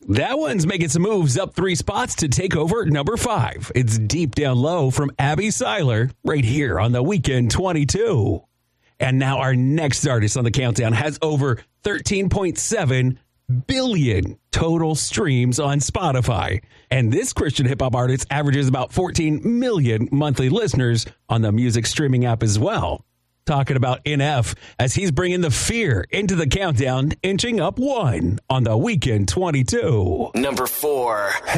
That one's making some moves up 3 spots to take over number 5. It's Deep Down Low from Abby Seiler right here on the Weekend 22. And now our next artist on the countdown has over 13.7 billion total streams on Spotify. And this Christian hip-hop artist averages about 14 million monthly listeners on the music streaming app as well. Talking about NF as he's bringing the fear into the countdown, inching up 1 on the Weekend 22. Number 4.